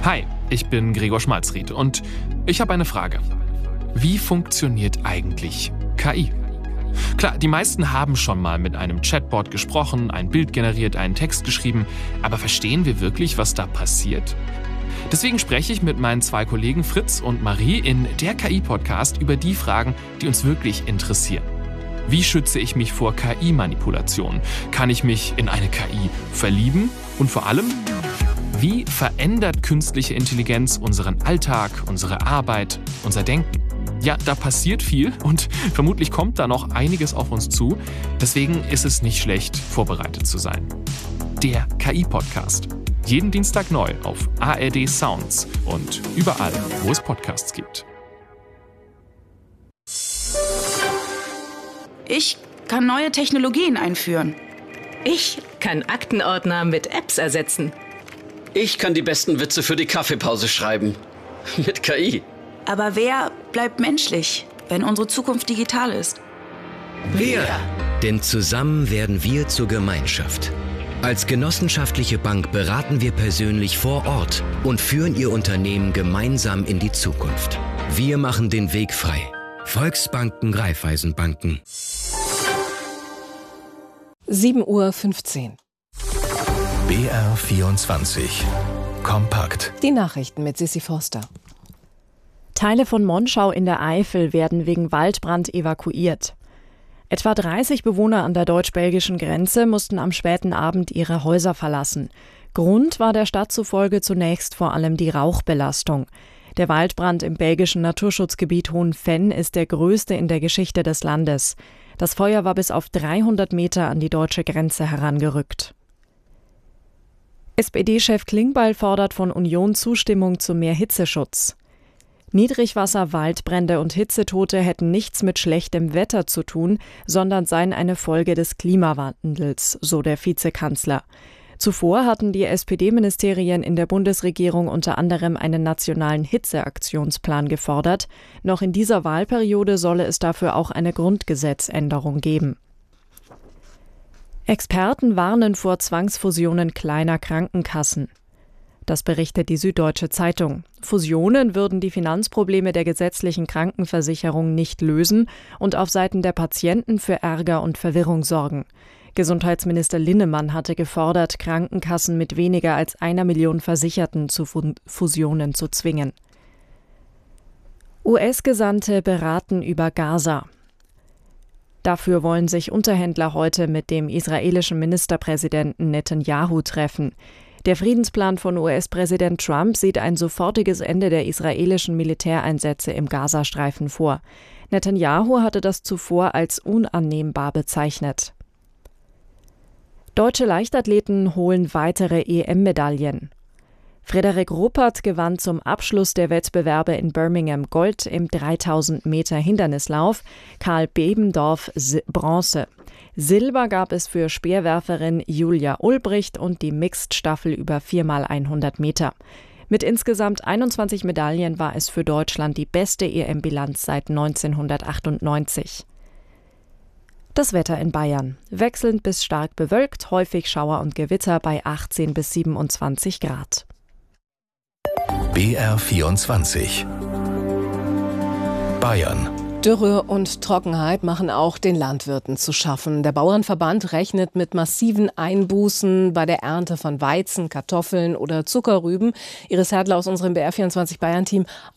Hi, ich bin Gregor Schmalzried und ich habe eine Frage. Wie funktioniert eigentlich KI? Klar, die meisten haben schon mal mit einem Chatbot gesprochen, ein Bild generiert, einen Text geschrieben, aber verstehen wir wirklich, was da passiert? Deswegen spreche ich mit meinen 2 Kollegen Fritz und Marie in der KI-Podcast über die Fragen, die uns wirklich interessieren. Wie schütze ich mich vor KI-Manipulation? Kann ich mich in eine KI verlieben? Und vor allem, wie verändert künstliche Intelligenz unseren Alltag, unsere Arbeit, unser Denken? Ja, da passiert viel und vermutlich kommt da noch einiges auf uns zu. Deswegen ist es nicht schlecht, vorbereitet zu sein. Der KI-Podcast. Jeden Dienstag neu auf ARD Sounds und überall, wo es Podcasts gibt. Ich kann neue Technologien einführen. Ich kann Aktenordner mit Apps ersetzen. Ich kann die besten Witze für die Kaffeepause schreiben. Mit KI. Aber wer bleibt menschlich, wenn unsere Zukunft digital ist? Wir! Denn zusammen werden wir zur Gemeinschaft. Als genossenschaftliche Bank beraten wir persönlich vor Ort und führen Ihr Unternehmen gemeinsam in die Zukunft. Wir machen den Weg frei. Volksbanken, Raiffeisenbanken. 7:15 Uhr. BR24 Kompakt. Die Nachrichten mit Sissi Forster. Teile von Monschau in der Eifel werden wegen Waldbrand evakuiert. Etwa 30 Bewohner an der deutsch-belgischen Grenze mussten am späten Abend ihre Häuser verlassen. Grund war der Stadt zufolge zunächst vor allem die Rauchbelastung. Der Waldbrand im belgischen Naturschutzgebiet Hohenfenn ist der größte in der Geschichte des Landes. Das Feuer war bis auf 300 Meter an die deutsche Grenze herangerückt. SPD-Chef Klingbeil fordert von Union Zustimmung zu mehr Hitzeschutz. Niedrigwasser, Waldbrände und Hitzetote hätten nichts mit schlechtem Wetter zu tun, sondern seien eine Folge des Klimawandels, so der Vizekanzler. Zuvor hatten die SPD-Ministerien in der Bundesregierung unter anderem einen nationalen Hitzeaktionsplan gefordert. Noch in dieser Wahlperiode solle es dafür auch eine Grundgesetzänderung geben. Experten warnen vor Zwangsfusionen kleiner Krankenkassen. Das berichtet die Süddeutsche Zeitung. Fusionen würden die Finanzprobleme der gesetzlichen Krankenversicherung nicht lösen und auf Seiten der Patienten für Ärger und Verwirrung sorgen. Gesundheitsminister Linnemann hatte gefordert, Krankenkassen mit weniger als 1 Million Versicherten zu Fusionen zu zwingen. US-Gesandte beraten über Gaza. Dafür wollen sich Unterhändler heute mit dem israelischen Ministerpräsidenten Netanyahu treffen. Der Friedensplan von US-Präsident Trump sieht ein sofortiges Ende der israelischen Militäreinsätze im Gazastreifen vor. Netanyahu hatte das zuvor als unannehmbar bezeichnet. Deutsche Leichtathleten holen weitere EM-Medaillen. Frederik Ruppert gewann zum Abschluss der Wettbewerbe in Birmingham Gold im 3000 Meter Hindernislauf, Karl Bebendorf Bronze. Silber gab es für Speerwerferin Julia Ulbricht und die Mixed-Staffel über 4x100 Meter. Mit insgesamt 21 Medaillen war es für Deutschland die beste EM-Bilanz seit 1998. Das Wetter in Bayern. Wechselnd bis stark bewölkt, häufig Schauer und Gewitter bei 18 bis 27 Grad. BR24 Bayern. Dürre und Trockenheit machen auch den Landwirten zu schaffen. Der Bauernverband rechnet mit massiven Einbußen bei der Ernte von Weizen, Kartoffeln oder Zuckerrüben. Iris Herdler aus unserem BR24 Bayern-Team.